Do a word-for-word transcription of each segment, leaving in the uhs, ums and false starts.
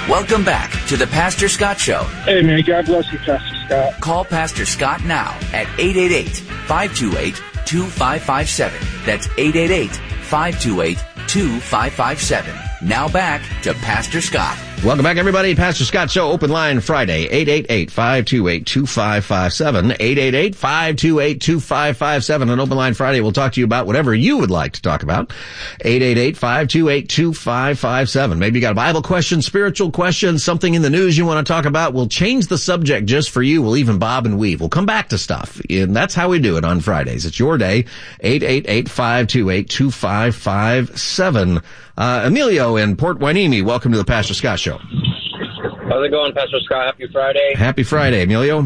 Welcome back to the Pastor Scott Show. Hey, man, God bless you, Pastor Scott. Call Pastor Scott now at eight eight eight, five two eight, two five five seven. That's eight eight eight, five two eight, two five five seven. Now back to Pastor Scott. Welcome back, everybody. Pastor Scott Show, Open Line Friday, eight eight eight, five two eight, two five five seven, eight eight eight, five two eight, two five five seven. On Open Line Friday, we'll talk to you about whatever you would like to talk about. eight eight eight, five two eight, two five five seven. Maybe you got a Bible question, spiritual question, something in the news you want to talk about. We'll change the subject just for you. We'll even bob and weave. We'll come back to stuff. And that's how we do it on Fridays. It's your day. eight eight eight, five two eight, two five five seven. Uh, Emilio in Port Hueneme, welcome to the Pastor Scott Show. How's it going, Pastor Scott? Happy Friday. Happy Friday, Emilio.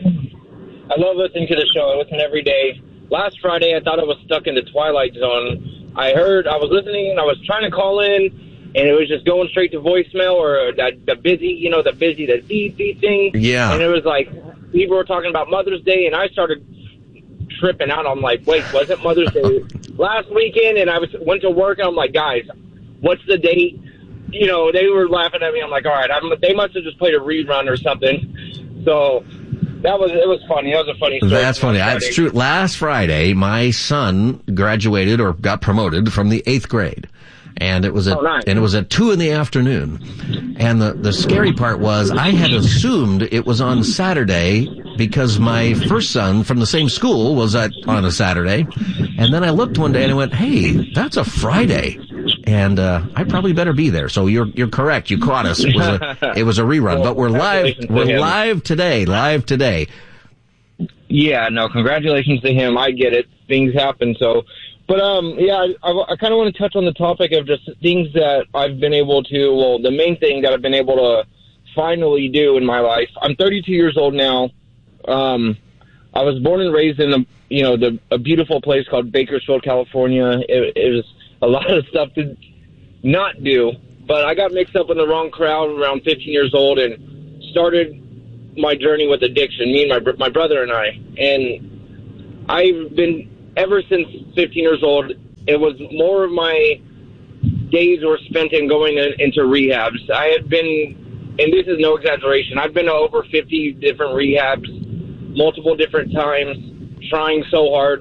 I love listening to the show. I listen every day. Last Friday, I thought I was stuck in the Twilight Zone. I heard, I was listening, and I was trying to call in, and it was just going straight to voicemail or the, the busy, you know, the busy, the beep, beep thing. Yeah. And it was like, people were talking about Mother's Day, and I started tripping out. I'm like, wait, was it Mother's Day last weekend? And I was went to work, and I'm like, guys, what's the date? You know, they were laughing at me. I'm like, all right, I'm, they must have just played a rerun or something. So that was, it was funny. That was a funny story. That's funny. It's true. Last Friday, my son graduated or got promoted from the eighth grade. And it was at, oh, nice. and it was at two in the afternoon. And the, the scary part was I had assumed it was on Saturday because my first son from the same school was at, on a Saturday. And then I looked one day and I went, hey, that's a Friday. And, uh, I probably better be there. So you're, you're correct. You caught us. It was a, it was a rerun, well, but we're live, we're live today, live today. Yeah, no, congratulations to him. I get it. Things happen. So, but, um, yeah, I, I, I kind of want to touch on the topic of just things that I've been able to, well, the main thing that I've been able to finally do in my life. I'm thirty-two years old now. Um, I was born and raised in a, you know, the, a beautiful place called Bakersfield, California. It, it was a lot of stuff to not do, but I got mixed up in the wrong crowd around fifteen years old and started my journey with addiction, me and my my brother and I. And I've been, ever since fifteen years old, it was more of my days were spent in going in, into rehabs. I had been, and this is no exaggeration, I've been to over fifty different rehabs, multiple different times, trying so hard.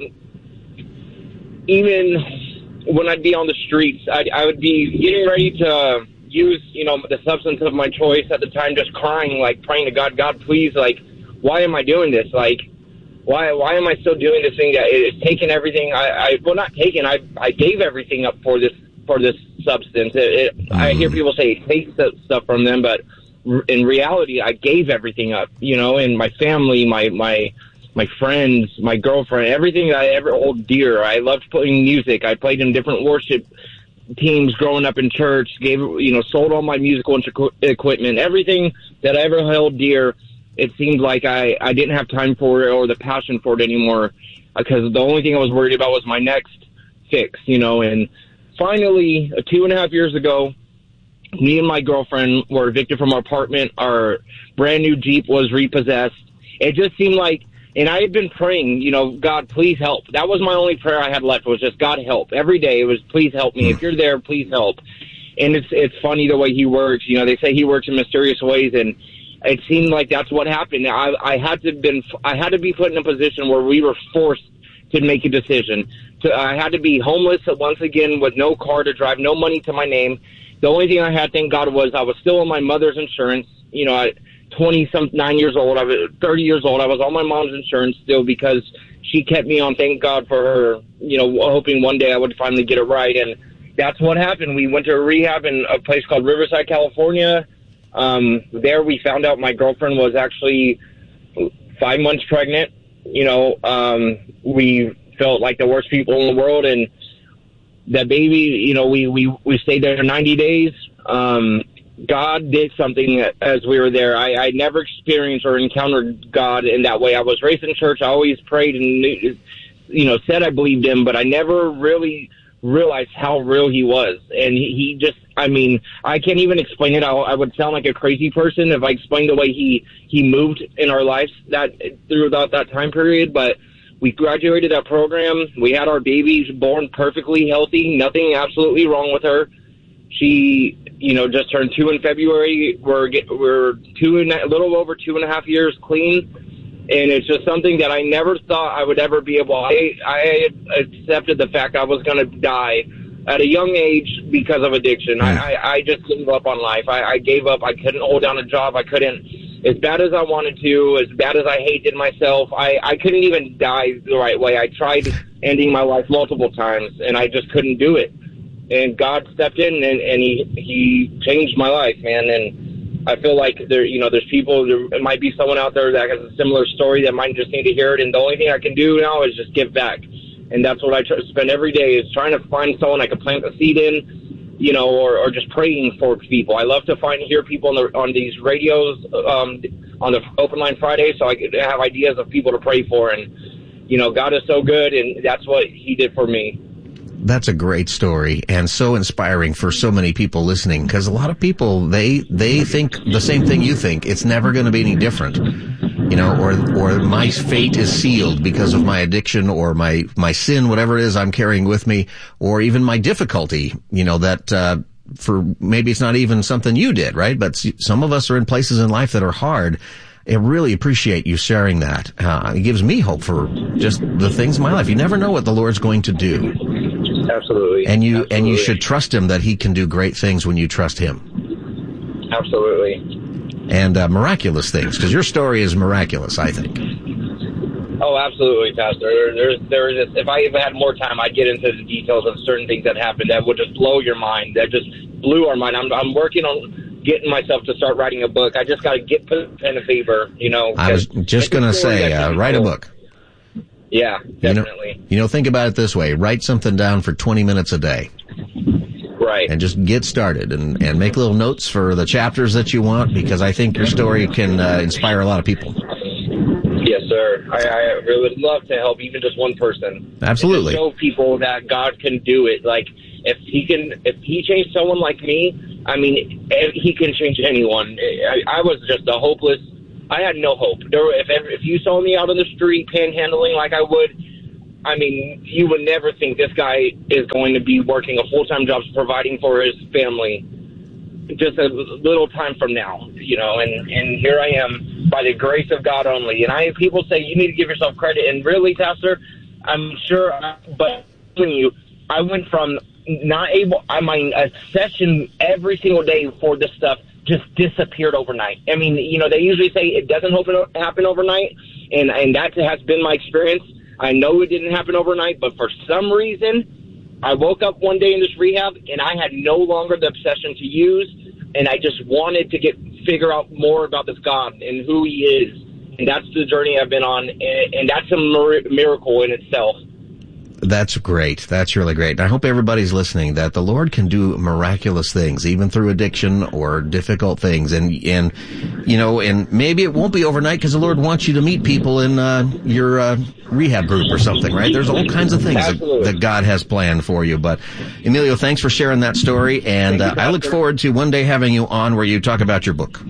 Even when I'd be on the streets, I, I would be getting ready to use, you know, the substance of my choice at the time, just crying, like praying to God, God, please, like, why am I doing this? Like, why why am I still doing this thing that is taking everything? I, I well, not taking. I I gave everything up for this for this substance. It, it, mm. I hear people say take stuff from them, but in reality, I gave everything up. You know, and my family, my my. my friends, my girlfriend, everything that I ever hold dear. I loved playing music. I played in different worship teams growing up in church, gave, you know, sold all my musical equipment, everything that I ever held dear. It seemed like I, I didn't have time for it or the passion for it anymore because the only thing I was worried about was my next fix, you know. And finally, uh, two and a half years ago, me and my girlfriend were evicted from our apartment. Our brand new Jeep was repossessed. It just seemed like, and I had been praying, you know, God, please help. That was my only prayer I had left, was just, God, help. Every day it was, please help me. If you're there, please help. And it's it's funny the way he works. You know, they say he works in mysterious ways, and it seemed like that's what happened. I, I had to been I had to be put in a position where we were forced to make a decision. To, I had to be homeless once again with no car to drive, no money to my name. The only thing I had, thank God, was I was still on my mother's insurance. You know, I twenty some nine years old, I was thirty years old. I was on my mom's insurance still because she kept me on. Thank God for her. You know, hoping one day I would finally get it right, and that's what happened. We went to a rehab in a place called Riverside, California. Um, there, we found out my girlfriend was actually five months pregnant. You know, um, we felt like the worst people in the world, and that baby. You know, we we we stayed there ninety days. Um, God did something as we were there. I, I never experienced or encountered God in that way. I was raised in church. I always prayed and, you know, said I believed him, but I never really realized how real he was. And he, he just, I mean, I can't even explain it. I, I would sound like a crazy person if I explained the way he, he moved in our lives that throughout that time period. But we graduated that program. We had our babies born perfectly healthy, nothing absolutely wrong with her. She, you know, just turned two in February. We're get, we're two and a little over two and a half years clean, and it's just something that I never thought I would ever be able. I I accepted the fact I was going to die at a young age because of addiction. I, I, I just gave up on life. I, I gave up. I couldn't hold down a job. I couldn't, as bad as I wanted to, as bad as I hated myself, I, I couldn't even die the right way. I tried ending my life multiple times, and I just couldn't do it. And God stepped in, and, and he he changed my life, man. And I feel like there, you know, there's people, there might be someone out there that has a similar story that might just need to hear it. And the only thing I can do now is just give back. And that's what I try to spend every day, is trying to find someone I can plant a seed in, you know, or, or just praying for people. I love to find hear people on the on these radios um, on the Open Line Friday, so I could have ideas of people to pray for. And, you know, God is so good, and that's what he did for me. That's a great story, and so inspiring for so many people listening, because a lot of people, they they think the same thing you think. It's never going to be any different, you know, or or my fate is sealed because of my addiction or my my sin, whatever it is I'm carrying with me, or even my difficulty, you know, that uh for maybe it's not even something you did, right? But some of us are in places in life that are hard. I really appreciate you sharing that. Uh, it gives me hope for just the things in my life. You never know what the Lord's going to do. Absolutely. And you Absolutely. and you should trust him that he can do great things when you trust him. Absolutely. And uh, miraculous things, because your story is miraculous, I think. Oh, absolutely, Pastor. There, there's, there's this, if I even had more time, I'd get into the details of certain things that happened that would just blow your mind. That just blew our mind. I'm, I'm working on getting myself to start writing a book. I just got to get put pen and paper, you know. I was just going to say, uh, write a book. Yeah, definitely. You know, you know, think about it this way. Write something down for twenty minutes a day. Right. And just get started and, and make little notes for the chapters that you want, because I think your story can uh, inspire a lot of people. Yes, sir. I, I really would love to help even just one person. Absolutely. To show people that God can do it. Like, if he can, if he changed someone like me, I mean, he can change anyone. I, I was just a hopeless, I had no hope. There, if if you saw me out on the street panhandling like I would, I mean, you would never think this guy is going to be working a full-time job providing for his family just a little time from now, you know, and, and here I am by the grace of God only. And I people say you need to give yourself credit, and really, Pastor, I'm sure, but you, I went from not able, I mean, a session every single day for this stuff just disappeared overnight. I mean, you know, they usually say it doesn't happen overnight, and, and that has been my experience. I know it didn't happen overnight, but for some reason, I woke up one day in this rehab, and I had no longer the obsession to use, and I just wanted to get figure out more about this God and who he is. And that's the journey I've been on, and, and that's a miracle in itself. That's great. That's really great. And I hope everybody's listening, that the Lord can do miraculous things, even through addiction or difficult things. And, and, you know, and maybe it won't be overnight, because the Lord wants you to meet people in, uh, your, uh, rehab group or something, right? There's all kinds of things that, that God has planned for you. But Emilio, thanks for sharing that story. And, uh, I look forward to one day having you on where you talk about your book.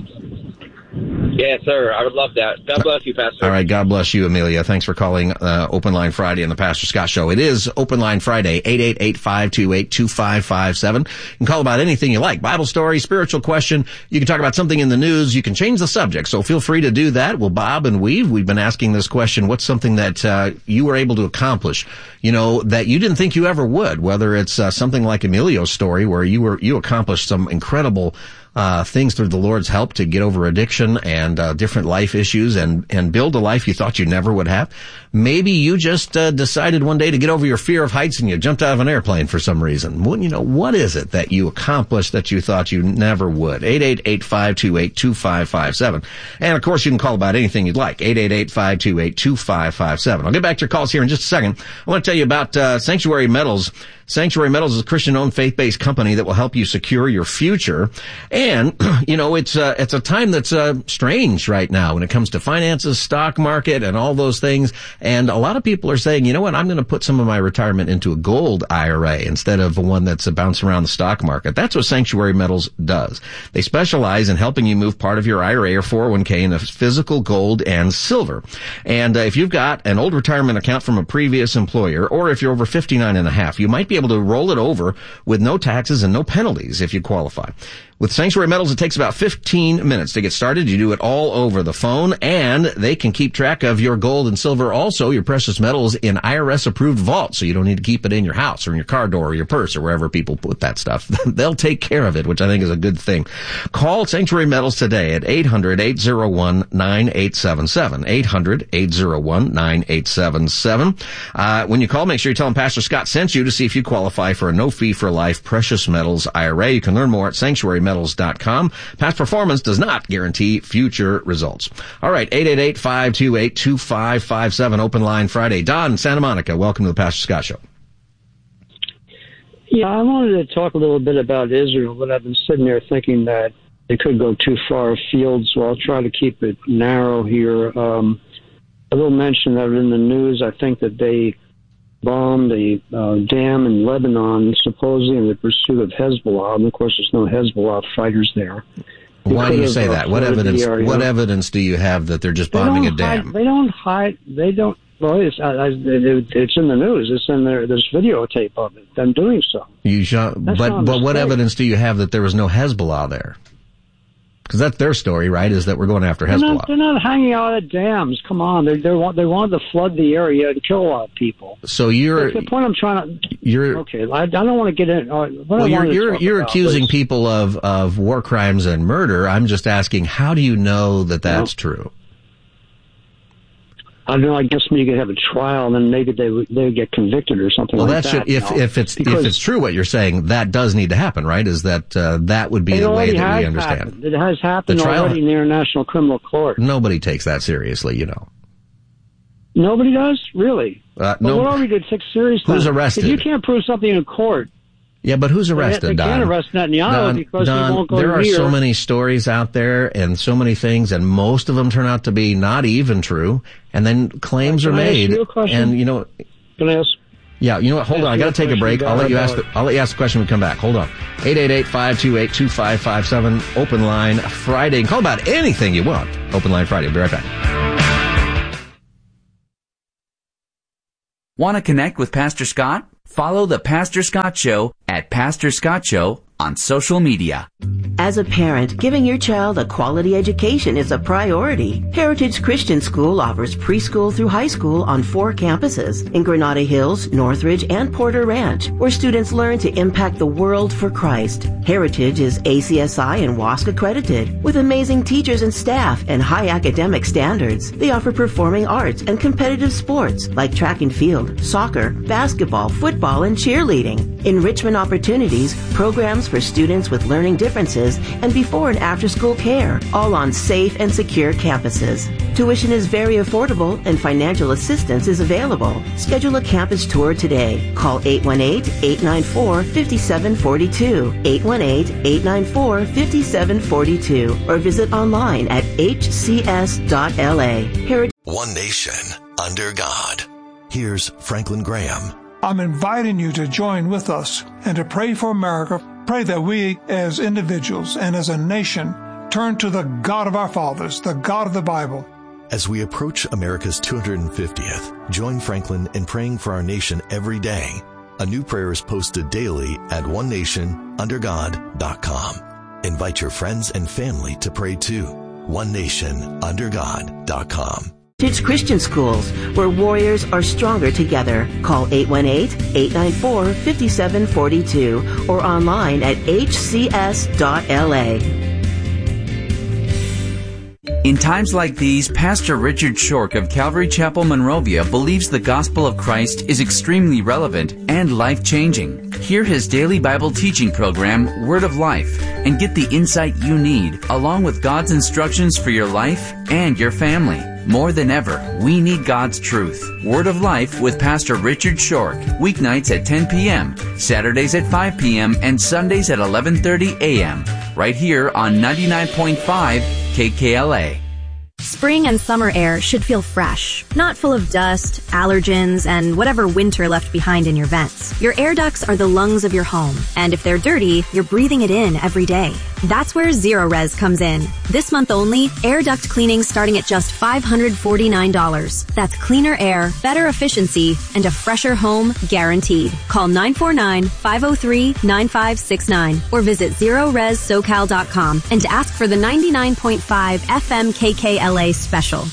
Yes, sir. I would love that. God bless you, Pastor. All right. God bless you, Amelia. Thanks for calling uh, Open Line Friday on the Pastor Scott Show. It is Open Line Friday, eight eight eight, five two eight, two five five seven. You can call about anything you like. Bible story, spiritual question. You can talk about something in the news. You can change the subject. So feel free to do that. We'll bob and weave. We've been asking this question. What's something that uh, you were able to accomplish, you know, that you didn't think you ever would? Whether it's uh, something like Emilio's story, where you were you accomplished some incredible Uh, things through the Lord's help to get over addiction and uh, different life issues and, and build a life you thought you never would have. Maybe you just uh, decided one day to get over your fear of heights and you jumped out of an airplane for some reason. Well, you know, what is it that you accomplished that you thought you never would? eight eight eight, five two eight, two five five seven. And, of course, you can call about anything you'd like. eight eight eight, five two eight, two five five seven. I'll get back to your calls here in just a second. I want to tell you about uh, Sanctuary Metals. Sanctuary Metals is a Christian-owned, faith-based company that will help you secure your future. And, you know, it's uh, it's a time that's uh, strange right now when it comes to finances, stock market, and all those things. And a lot of people are saying, you know what, I'm going to put some of my retirement into a gold I R A instead of one that's a bounce around the stock market. That's what Sanctuary Metals does. They specialize in helping you move part of your I R A or four oh one k into physical gold and silver. And uh, if you've got an old retirement account from a previous employer, or if you're over fifty-nine and a half, you might be be able to roll it over with no taxes and no penalties if you qualify. With Sanctuary Metals, it takes about fifteen minutes to get started. You do it all over the phone, and they can keep track of your gold and silver, also your precious metals, in I R S-approved vaults, so you don't need to keep it in your house or in your car door or your purse or wherever people put that stuff. They'll take care of it, which I think is a good thing. Call Sanctuary Metals today at eight hundred, eight oh one, nine eight seven seven, eight hundred, eight oh one, nine eight seven seven. Uh, when you call, make sure you tell them Pastor Scott sent you to see if you qualify for a no-fee-for-life precious metals I R A. You can learn more at sanctuary metals dot com. Past performance does not guarantee future results. All right, eight eight eight, five two eight, two five five seven, Open Line Friday. Don in Santa Monica, welcome to the Pastor Scott Show. Yeah, I wanted to talk a little bit about Israel, but I've been sitting there thinking that it could go too far afield, so I'll try to keep it narrow here. Um, a little mention of it in the news. I think that they bombed a uh, dam in Lebanon, supposedly in the pursuit of Hezbollah. And of course, there's no Hezbollah fighters there. Why do you say that? What evidence? What evidence do you have that they're just bombing a dam? Hide, they don't hide. They don't. Well, it's, I, I, it, it's in the news. It's in there. There's videotape of it. Them doing so. You shot, but but what evidence do you have that there was no Hezbollah there? Because that's their story, right? Is that we're going after Hezbollah? They're not, they're not hanging out at dams. Come on, they they want they wanted to flood the area and kill a lot of people. So you're that's the point I'm trying to. You're okay. I, I don't want to get in. Uh, well, you're you're, you're about, accusing please. people of of war crimes and murder. I'm just asking, how do you know that that's well, true? I don't know. I guess maybe you could have a trial, and then maybe they would they would get convicted or something. Well, like that that should if you know? if it's because if it's true what you're saying, that does need to happen, right? Is that uh, that would be the way that we understand happened. It has happened the trial, already in the International Criminal Court. Nobody takes that seriously, you know. Nobody does, really. Uh, but no. what are we to take seriously? Who's arrested? If you can't prove something in court. Yeah, but who's arrested, They, they Don? can't arrest Netanyahu Don, because Don, he won't go there are near. so many stories out there and so many things, and most of them turn out to be not even true, and then claims uh, are made. You a question? And you know, can I ask? Yeah, you know what? Hold on, I got to take a break. I'll let you ask. The, I'll let you ask the question when we come back. Hold on. eight eight eight, five two eight, two five five seven. Open Line Friday. And call about anything you want. Open Line Friday. We'll be right back. Want to connect with Pastor Scott? Follow the Pastor Scott Show at Pastor Scott Show on social media. As a parent, giving your child a quality education is a priority. Heritage Christian School offers preschool through high school on four campuses in Granada Hills, Northridge, and Porter Ranch, where students learn to impact the world for Christ. Heritage is A C S I and W A S C accredited, with amazing teachers and staff and high academic standards. They offer performing arts and competitive sports like track and field, soccer, basketball, football, and cheerleading. Enrichment opportunities, programs for students with learning differences, and before and after school care, all on safe and secure campuses. Tuition is very affordable and financial assistance is available. Schedule a campus tour today. Call eight one eight, eight nine four, five seven four two, eight one eight, eight nine four, five seven four two, or visit online at h c s dot l a. Heritage One nation under God. Here's Franklin Graham. I'm inviting you to join with us and to pray for America. Pray that we as individuals and as a nation turn to the God of our fathers, the God of the Bible. As we approach America's two hundred fiftieth, join Franklin in praying for our nation every day. A new prayer is posted daily at one nation under god dot com. Invite your friends and family to pray too. one nation under god dot com. Heritage Christian Schools, where warriors are stronger together. Call eight one eight, eight nine four, five seven four two or online at h c s dot l a. In times like these, Pastor Richard Shork of Calvary Chapel, Monrovia, believes the gospel of Christ is extremely relevant and life-changing. Hear his daily Bible teaching program, Word of Life, and get the insight you need, along with God's instructions for your life and your family. More than ever, we need God's truth. Word of Life with Pastor Richard Shork. Weeknights at ten p.m., Saturdays at five p.m., and Sundays at eleven thirty a.m. Right here on ninety-nine point five K K L A. Spring and summer air should feel fresh, not full of dust, allergens, and whatever winter left behind in your vents. Your air ducts are the lungs of your home, and if they're dirty, you're breathing it in every day. That's where Zerorez comes in. This month only, air duct cleaning starting at just five hundred forty-nine dollars. That's cleaner air, better efficiency, and a fresher home guaranteed. Call nine four nine, five oh three, nine five six nine or visit zerorez socal dot com and to ask for the ninety-nine point five F M K K L A special.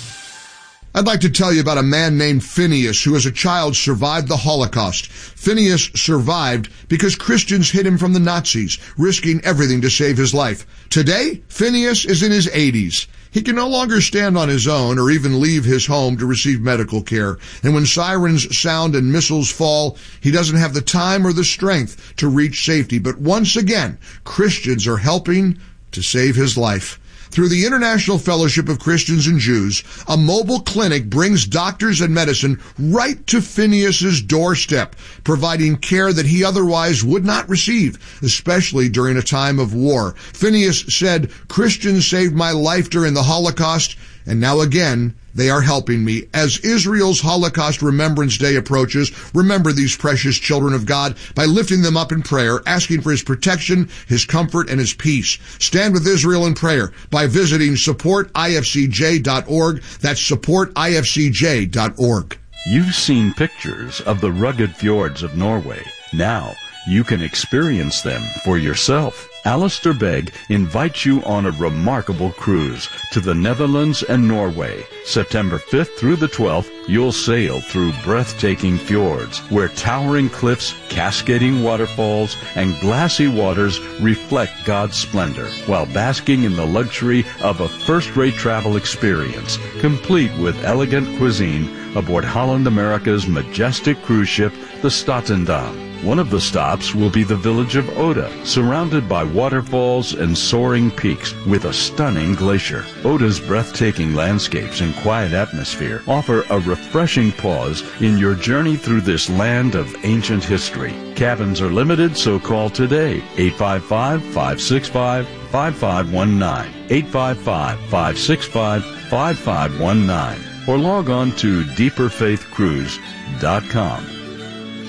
I'd like to tell you about a man named Phineas who as a child survived the Holocaust. Phineas survived because Christians hid him from the Nazis, risking everything to save his life. Today, Phineas is in his eighties. He can no longer stand on his own or even leave his home to receive medical care. And when sirens sound and missiles fall, he doesn't have the time or the strength to reach safety. But once again, Christians are helping to save his life. Through the International Fellowship of Christians and Jews, a mobile clinic brings doctors and medicine right to Phineas's doorstep, providing care that he otherwise would not receive, especially during a time of war. Phineas said, "Christians saved my life during the Holocaust, and now again, they are helping me." As Israel's Holocaust Remembrance Day approaches, remember these precious children of God by lifting them up in prayer, asking for his protection, his comfort, and his peace. Stand with Israel in prayer by visiting support I F C J dot org. That's support I F C J dot org. You've seen pictures of the rugged fjords of Norway. Now you can experience them for yourself. Alistair Begg invites you on a remarkable cruise to the Netherlands and Norway. September fifth through the twelfth, you'll sail through breathtaking fjords where towering cliffs, cascading waterfalls, and glassy waters reflect God's splendor while basking in the luxury of a first-rate travel experience, complete with elegant cuisine aboard Holland America's majestic cruise ship, the Statendam. One of the stops will be the village of Oda, surrounded by waterfalls and soaring peaks with a stunning glacier. Oda's breathtaking landscapes and quiet atmosphere offer a refreshing pause in your journey through this land of ancient history. Cabins are limited, so call today, eight five five, five six five, five five one nine, eight five five, five six five, five five one nine, or log on to deeper faith cruise dot com.